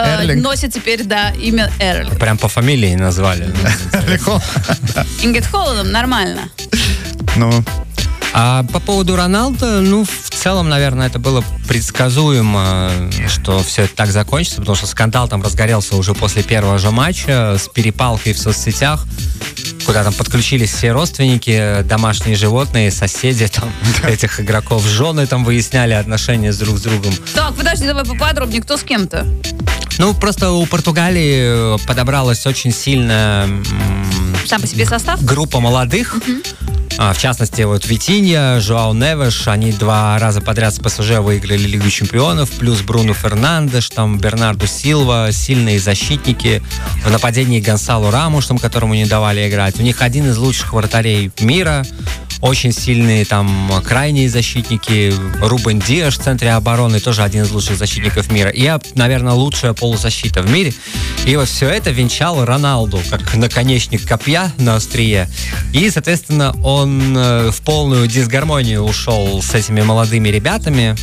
носит теперь, имя Эрлинг. Прям по фамилии назвали. Ингет Холландом нормально. А по поводу Роналдо, в целом, наверное, это было предсказуемо, что все это так закончится, потому что скандал там разгорелся уже после первого же матча с перепалкой в соцсетях, куда там подключились все родственники, домашние животные, соседи там, этих игроков, жены там выясняли отношения друг с другом. Так, подожди, давай поподробнее, кто с кем-то? Просто у Португалии подобралась очень сильная сам по себе состав? Группа молодых. В частности, Витинья, Жоау Невеш, они 2 раза подряд с ПСЖ выиграли Лигу чемпионов, плюс Бруно Фернандеш, там Бернарду Силва, сильные защитники. В нападении Гонсало Рамош, которому не давали играть. У них один из лучших вратарей мира. Очень сильные там крайние защитники. Рубен Диаш в центре обороны, тоже один из лучших защитников мира. И, наверное, лучшая полузащита в мире. И все это венчал Роналду, как наконечник копья на острие. И, соответственно, он в полную дисгармонию ушел с этими молодыми ребятами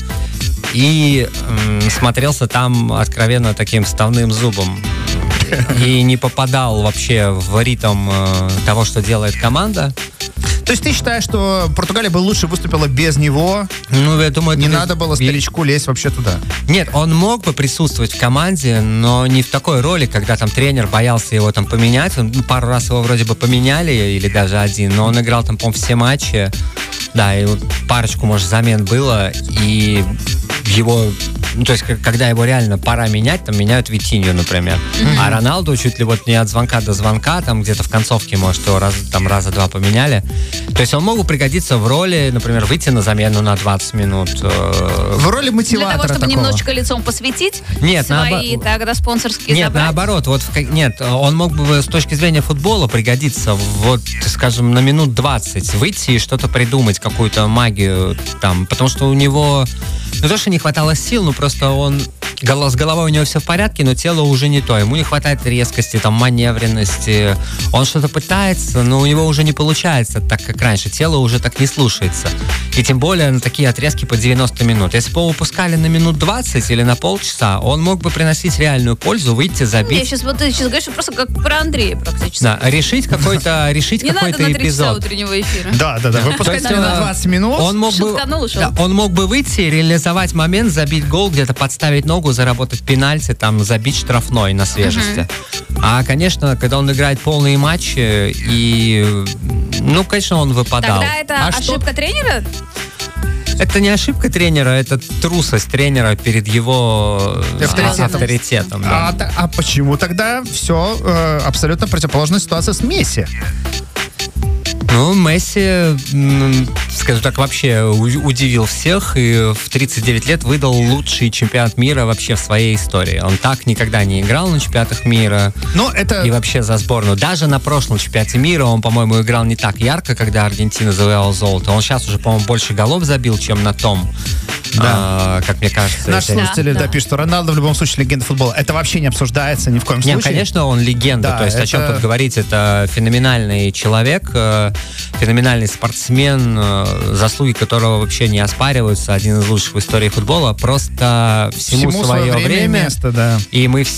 и смотрелся там откровенно таким вставным зубом. И не попадал вообще в ритм того, что делает команда. То есть ты считаешь, что Португалия бы лучше выступила без него? Я думаю, не надо было старичку лезть вообще туда? Нет, он мог бы присутствовать в команде, но не в такой роли, когда там тренер боялся его там поменять. Пару раз его вроде бы поменяли, или даже один, но он играл там, по-моему, все матчи. Да, и парочку, может, замен было, и его... то есть, когда его реально пора менять, там меняют Витинью, например. А Роналду чуть ли не от звонка до звонка, там где-то в концовке, может, его раза 2 поменяли. То есть он мог бы пригодиться в роли, например, выйти на замену на 20 минут. В роли мотиватора. Для того, чтобы такого. Немножечко лицом посветить свои тогда спонсорские Нет, забрать? наоборот. Он мог бы с точки зрения футбола пригодиться скажем, на минут 20 выйти и что-то придумать, какую-то магию там. Потому что у него не то, что не хватало сил, просто он с головой у него все в порядке, но тело уже не то. Ему не хватает резкости, маневренности. Он что-то пытается, но у него уже не получается так, как раньше. Тело уже так не слушается. И тем более на такие отрезки по 90 минут. Если бы его выпускали на минут 20 или на полчаса, он мог бы приносить реальную пользу, выйти, забить. Ты сейчас говоришь просто как про Андрея практически. Да, решить какой-то эпизод. Не надо на 3 часа утреннего эфира. Да. Выпускать на 20 минут. Он мог бы выйти, реализовать момент, забить гол, где-то подставить ногу, заработать пенальти, забить штрафной на свежести. А, конечно, когда он играет полные матчи, и, конечно, он выпадал. Тогда это ошибка тренера? Это не ошибка тренера, это трусость тренера перед его авторитетом. А почему тогда все абсолютно противоположная ситуация с Месси? Месси, скажем так, вообще удивил всех и в 39 лет выдал лучший чемпионат мира вообще в своей истории. Он так никогда не играл на чемпионатах мира и вообще за сборную. Даже на прошлом чемпионате мира он, по-моему, играл не так ярко, когда Аргентина завоевала золото. Он сейчас уже, по-моему, больше голов забил, чем на том. Да. Как мне кажется. Наши слушатели пишут, что Роналдо в любом случае легенда футбола. Это вообще не обсуждается ни в коем случае. Нет, конечно, он легенда. То есть о чем тут говорить? Это феноменальный человек, феноменальный спортсмен, заслуги которого вообще не оспариваются. Один из лучших в истории футбола. Просто всему свое время. Место, да. И мы